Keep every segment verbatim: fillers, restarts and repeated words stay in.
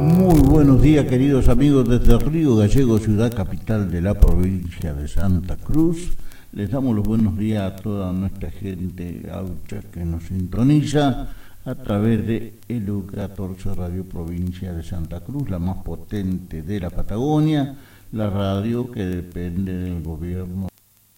Muy buenos días, queridos amigos, desde Río Gallegos, ciudad capital de la provincia de Santa Cruz. Les damos los buenos días a toda nuestra gente gaucha que nos sintoniza a través de L U catorce Radio Provincia de Santa Cruz, la más potente de la Patagonia, la radio que depende del gobierno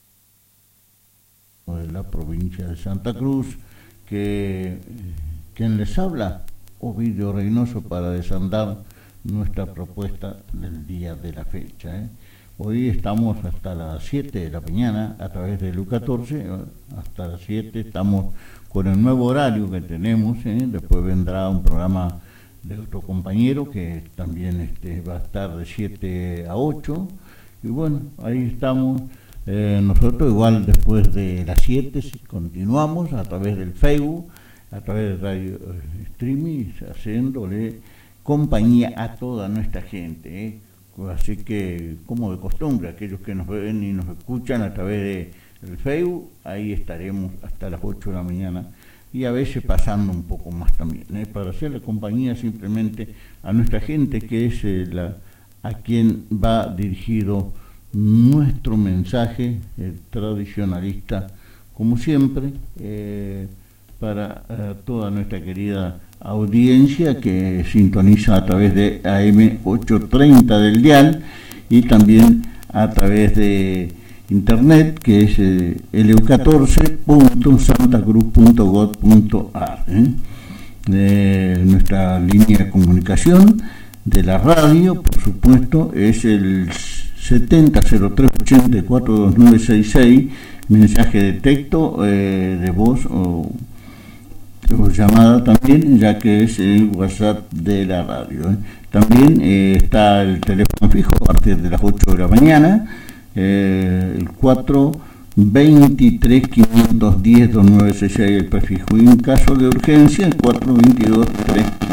de la provincia de Santa Cruz, que quien les habla, Ovidio Reynoso, para desandar nuestra propuesta del día de la fecha. ¿eh? Hoy estamos hasta las siete de la mañana a través de L U catorce, hasta las siete estamos con el nuevo horario que tenemos. ¿eh? Después vendrá un programa de otro compañero que también este, va a estar de siete a ocho, y bueno, ahí estamos. Eh, nosotros igual después de las siete continuamos a través del Facebook, a través de radio streaming, haciéndole compañía a toda nuestra gente. ¿eh? Así que, como de costumbre, aquellos que nos ven y nos escuchan a través de, del Facebook, ahí estaremos hasta las ocho de la mañana y a veces pasando un poco más también, ¿eh? para hacerle compañía simplemente a nuestra gente, que es eh, la, a quien va dirigido nuestro mensaje eh, tradicionalista, como siempre, eh, para eh, toda nuestra querida audiencia que sintoniza a través de A M ochocientos treinta del dial y también a través de internet, que es eh, L U catorce punto santacruz punto gov punto ar. ¿eh? Eh, nuestra línea de comunicación de la radio, por supuesto, es el setenta cero tres ochenta y cuatro veintinueve sesenta y seis, mensaje de texto, eh, de voz o, o llamada también, ya que es el WhatsApp de la radio. ¿eh? También eh, está el teléfono fijo a partir de las ocho de la mañana, eh, el cuatro veintitrés quinientos diez veintinueve sesenta y seis, el prefijo, y en caso de urgencia el cuatro veintidós tres